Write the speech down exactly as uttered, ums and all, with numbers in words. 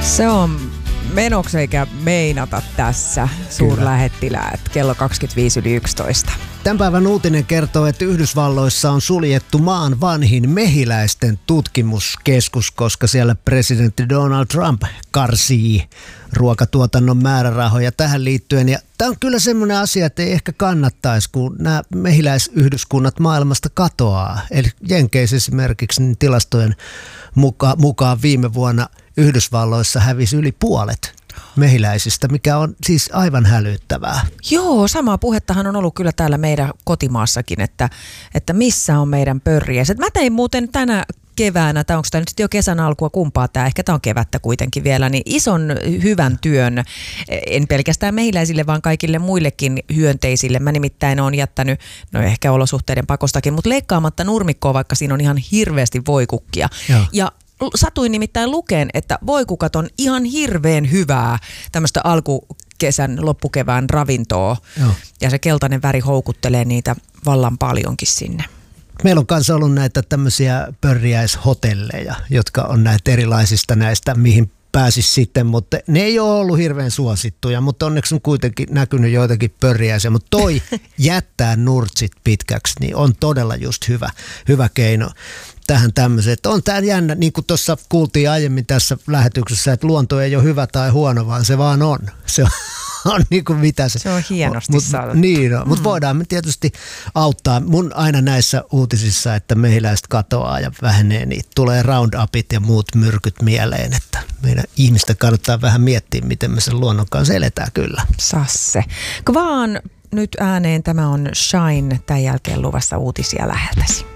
Se on menoksi eikä meinata tässä, suurlähettiläät, kello kaksikymmentäviisi yli yksitoista. Tämän päivän uutinen kertoo, että Yhdysvalloissa on suljettu maan vanhin mehiläisten tutkimuskeskus, koska siellä presidentti Donald Trump karsii ruokatuotannon määrärahoja tähän liittyen. Ja tämä on kyllä semmoinen asia, että ei ehkä kannattaisi, kun nämä mehiläisyhdyskunnat maailmasta katoaa. Eli Jenkeissä esimerkiksi niin tilastojen muka, mukaan viime vuonna Yhdysvalloissa hävisi yli puolet mehiläisistä, mikä on siis aivan hälyttävää. Joo, samaa puhettahan on ollut kyllä täällä meidän kotimaassakin, että, että missä on meidän pörriäiset. Mä tein muuten tänä keväänä, tai onko tämä nyt sitten jo kesän alkua, kumpaa tämä, ehkä tämä on kevättä kuitenkin vielä, niin ison hyvän työn, en pelkästään mehiläisille, vaan kaikille muillekin hyönteisille. Mä nimittäin olen jättänyt, no ehkä olosuhteiden pakostakin, mutta leikkaamatta nurmikkoa, vaikka siinä on ihan hirveästi voikukkia. Joo. Ja satuin nimittäin lukeen, että voikukat on ihan hirveän hyvää tämmöistä alkukesän, loppukevään ravintoa. Joo. Ja se keltainen väri houkuttelee niitä vallan paljonkin sinne. Meillä on kanssa ollut näitä tämmöisiä pörriäishotelleja, jotka on näitä erilaisista näistä, mihin pääsisi sitten, mutta ne ei ole ollut hirveän suosittuja, mutta onneksi on kuitenkin näkynyt joitakin pörriäisiä, mutta toi jättää nurtsit pitkäksi, niin on todella just hyvä, hyvä keino tähän tämmöiseen. Että on tämä jännä, niin kuin tuossa kuultiin aiemmin tässä lähetyksessä, että luonto ei ole hyvä tai huono, vaan se vaan on. Se on, on niin kuin mitä se. Se on hienosti mut, sanottu. Niin, no, mm. mutta voidaan me tietysti auttaa. Mun aina näissä uutisissa, että mehiläiset katoaa ja vähenee, niin tulee Roundupit ja muut myrkyt mieleen, että meidän ihmistä kannattaa vähän miettiä, miten me sen luonnon kanssa eletään kyllä. Sasse. Vaan nyt ääneen tämä on Shine, tämän jälkeen luvassa uutisia läheltäsi.